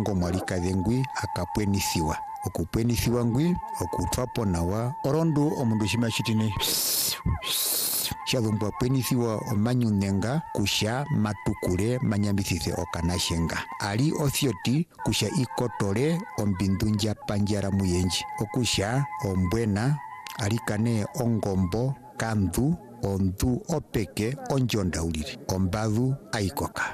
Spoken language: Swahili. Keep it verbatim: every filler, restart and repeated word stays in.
ongo mwalika dhengwi akapwenithiwa okupwenithiwa ngwi okutwapo nawa orondu omundu shimashitine shalumbwa pwenithiwa omanyunenga kusha matukule manyambithithe okanashenga ali othioti kusha ikotole ombindunja panjara muyenji okusha ombwena alikane ongombo kandu ondu opeke onjonda ulili ombadhu aikoka